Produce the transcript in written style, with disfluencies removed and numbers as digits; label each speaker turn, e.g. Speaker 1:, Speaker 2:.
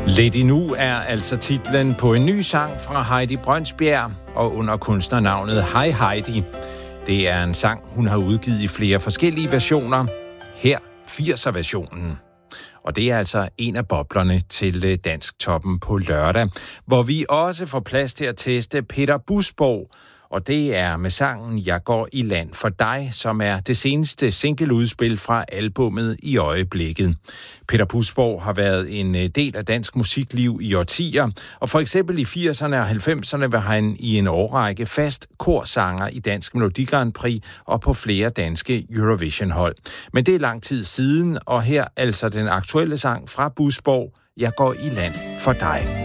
Speaker 1: Lady Nu er altså titlen på en ny sang fra Heidi Brønsbjerg og under kunstnernavnet Hej Heidi. Det er en sang, hun har udgivet i flere forskellige versioner. Her 80'er-versionen. Og det er altså en af boblerne til Dansk Toppen på lørdag, hvor vi også får plads til at teste Peter Busborg. Og det er med sangen Jeg går i land for dig, som er det seneste singleudspil fra albummet I øjeblikket. Peter Busborg har været en del af dansk musikliv i årtier, og for eksempel i 80'erne og 90'erne var han i en årrække fast korsanger i Dansk Melodi Grand Prix og på flere danske Eurovision-hold. Men det er lang tid siden, og her altså den aktuelle sang fra Busborg, Jeg går i land for dig.